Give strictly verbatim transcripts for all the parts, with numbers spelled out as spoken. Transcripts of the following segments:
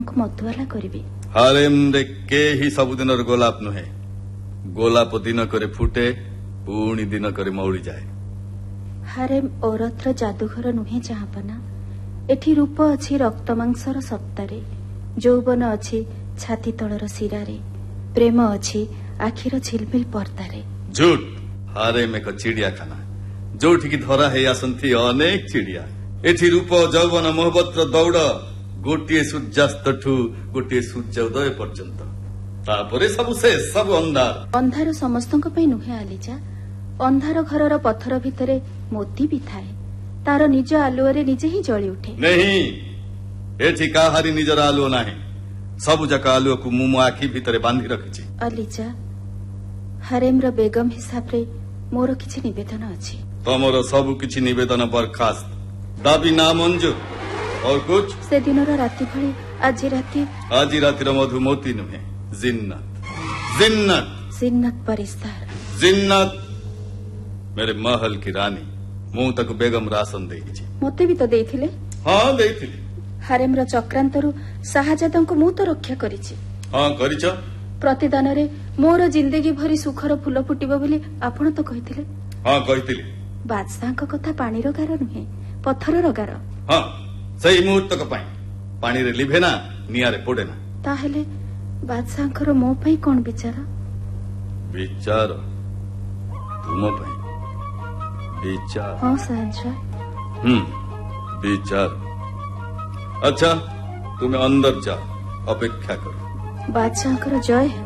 ମଧୁଆଲା କରିବି। ହାରେମରେ କେହି ସବୁଦିନର ଗୋଲାପ ନୁହେଁ। ଗୋଲାପ ଦିନକରେ ଫୁଟେ, ପୁଣି ଦିନକରେ ମଉଳିଯାଏ। ହାରେମ ଔରତର ଯାଦୁଘର ନୁହେଁ ଚାହାପନା। ଏଠି ରୂପ ଅଛି ରକ୍ତ ମାଂସର ସତ୍ତାରେ, ଯୌବନ ଅଛି ଛାତି ତଳର ଶିରାରେ, ପ୍ରେମ ଅଛି ଆଖିର ଝିଲମିଲ ପର୍ଦ୍ଦାରେ। ଝୁଟ। ହାରେମ ଏକ ଚିଡ଼ିଆଖାନା, ଯୋଉଠିକି ଧରା ହେଇ ଆସନ୍ତି ଅନେକ ଚିଡ଼ିଆ। ଏଠି ରୂପ ଯୌବନ ମୋହବତର ଦୌଡ଼ ଗୋଟିଏ ସୂର୍ଯ୍ୟାସ୍ତଠୁ ଗୋଟିଏ ସୂର୍ଯ୍ୟ ଉଦୟ ପର୍ଯ୍ୟନ୍ତ। ତାପରେ ସବୁ ଶେଷ, ସବୁ ଅନ୍ଧାର। ଅନ୍ଧାର ସମସ୍ତଙ୍କ ପାଇଁ ନୁହେଁ ଆଲିଜା। ଅନ୍ଧାର ଘରର ପଥର ଭିତରେ ମୋତି ବି ଥାଏ, ତାର ନିଜ ଆଲୁଅରେ ନିଜେ ହିଁ ଜଳି ଉଠେ। ନାହିଁ, ଏଠି କାହାରି ନିଜର ଆଲୁଅ ନାହିଁ। ସବୁ ଯାକ ଆଲୁଅକୁ ମୁଁ ମୋ ଆଖି ଭିତରେ ବାନ୍ଧି ରଖିଛି। ଆଲିଜା, ହାରେମର ବେଗମ ହିସାବରେ ମୋର କିଛି ନିବେଦନ ଅଛି। ତମର ସବୁ କିଛି ନିବେଦନ ବରଖାସ୍ତ, ଦାବି ନାମଞ୍ଜୁର। और कुछ? से दिनर राति भली आज राति आज रातिर मधु मोती नुहे, जिन्नत। जिन्नत जिन्नत परिस्तार। जिन्नत मेरे महल की रानी। मु तक बेगम रासन देइछि। मते भी तो देइथिले? हां देइथिले। हारेमर चक्रांतरु शाहजादांको मु तो रक्षा करिछि। हां करिछ। प्रतिदान रे मोर जिंदगी भरी सुखर फूल फुटिबो बोली आपण तो कहिथिले। हां कहिथिले। बादशाहଙ୍କ କଥା ପାଣିର ଗାର ନୁହେଁ, ପଥରର ଗାର। हां ସେଇ ମୁହୂର୍ତ୍ତକ ପାଇଁ ପାଣିରେ ଲିଭେ ନା, ନିଆଁରେ ପୋଡେ ନା। ତାହେଲେ ବାଦଶାହଙ୍କର ମୋ ପାଇଁ କଣ ବିଚାର? ବିଚାର ତୁମ ପାଇଁ ବିଚାର? ହଁ ସାହାଯ୍ୟ। ହୁଁ ବିଚାର। ଆଚ୍ଛା ତୁମେ ଅନ୍ଦର ଯାଅ, ଅପେକ୍ଷା କର। ବାଦଶାହଙ୍କର ଜୟ ହେଉ।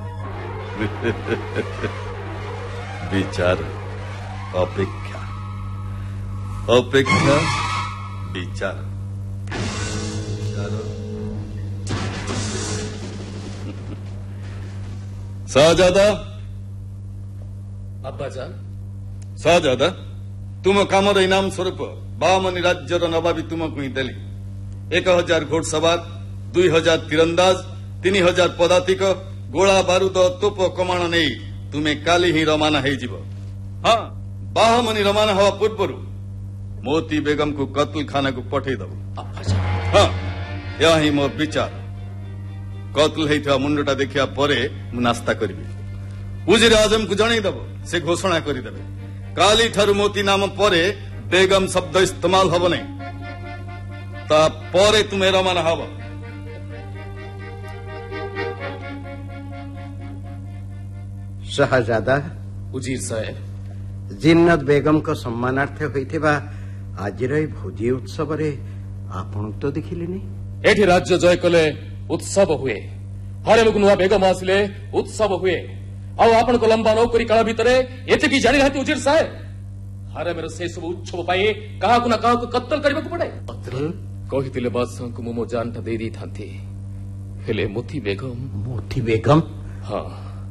ବିଚାର, ଅପେକ୍ଷା, ଅପେକ୍ଷା, ବିଚାର। शाहजादा। अब्बाजान। शाहजादा, तुम कामर इनाम स्वरूप बामनी राज्यर नवाबी तुमको ही देली। एक हजार घोड़सवार, दुई हजार तीरंदाज, तीन हजार पदातिक, गोला बारूद तोप कमाण नहीं तुम्हें काली ही रवाना हो जीव। हाँ, बामनी रवाना हवा पूर्व मोती बेगम को कत्ल खाना को पठे दब। हाँ, या ही मोर विचार। कत्ल होता मुंडटा देखा परे मु नास्ता करी। उजिर आजम को जनईदब, से घोषणा करदेवे काली ठारू मोती नाम परे बेगम शब्द इस्तेमाल हब नहीं, ता परे तुम्हें रवाना हब। शाहजादा। उजीर साहेब, जिन्नत बेगम को सम्मानार्थ होइथिबा आजिर ए भोजी उत्सव रे आपण तो देखिलेनी। एठी राज्य जय कले उत्सव हुए, हारेम को नुआ बेगम आसिले उत्सव हुए। आउ आपण को लंबा नौकरी काल भितरे एते की जानि रहती उजिर साहेब, हारेम से सब उत्सव पाए कहा को ना कहा को कत्ल करबा को पड़े। कत्ल कहितिले बादशाह को मोमो जानटा दे दी थांती, हेले मोती बेगम। मोती बेगम? हां,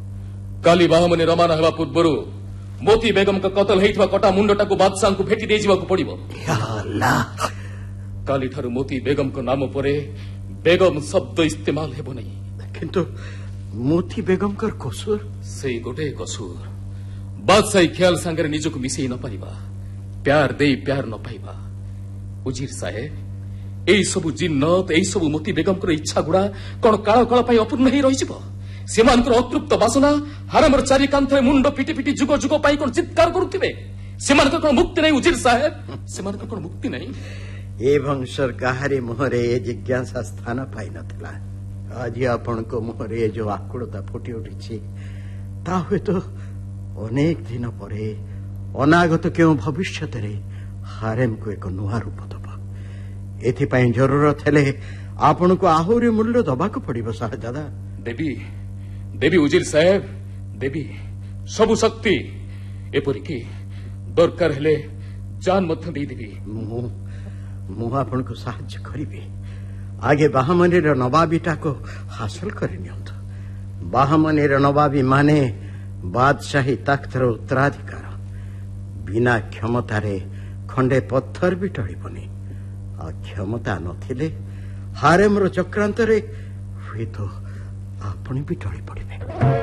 काली बाहमने रवाना हेबा पूर्वरु मोती बेगम का कत्ल हेइथवा कटा मुंडटा को बादशाह को भेटी दे जीवा को पड़िबो। या अल्लाह, काली ठारू मोती बेगम को नाम परे बेगम शब्द इस्तेमाल हेबो नहीं। किंतु मोती बेगम कर कसूर? से गोटे कसूर बादशाही ख्याल सांगरे निजको मिसेई न पारिबा, प्यार देई प्यार न पाइबा। उजिर साहेब, एई सब जिन्नत, एई सब मोती बेगम कर इच्छा गुड़ा कोन काळ काळ पई अपूर्ण हेई रहि जिवो। सेमानकर अतृप्त बासना हारमर चारि कांथरे मुंड पिटी पिटी जुग जुग पई कोन चित्कार करुथिबे। सेमानकर कोन मुक्ति नहीं उजिर साहेब, सेमानकर कोन मुक्ति नहीं। ए वंशर काहारी मुहरे ए जिज्ञासा स्थान पाई नथिला। आज आपण को मुहरे जो आकुलता फुटी उठिछि, ता हुए तो अनेक दिन परे अनागत केउ भविष्यत रे हारेम को एक नुआ रूप दब। एथि पई जरूरत हेले आपण को आहुरी मूल्य दबा को पड़िबो। शाहजादा देवी, देवी उजिर साहेब, देवी सबु शक्ति एपरिकी दरकार हेले जान मध्य दे देवी। मु मु आपण को साहाय्य करिबे। आगे बाहमनीर नवाबीटा को हासिल करि नियंतु। बाहमनीर नवाबी माने बादशाही तख्तर उत्तराधिकार। बिना क्षमता रे खंडे पत्थर भी टळिबनी। आ क्षमता नथिले हारेमर चक्रांत रे हुए तो आपण भी टळि पड़िबे।